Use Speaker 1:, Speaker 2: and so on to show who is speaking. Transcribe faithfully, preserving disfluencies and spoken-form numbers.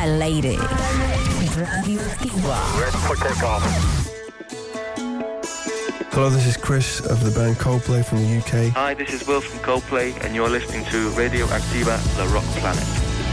Speaker 1: and ladies. Radioactiva.
Speaker 2: Ready for takeoff.
Speaker 3: Hello, this is Chris of the band Coldplay from the U K.
Speaker 4: Hi, this is Will from Coldplay, and you're listening to Radio Activa, the Rock Planet.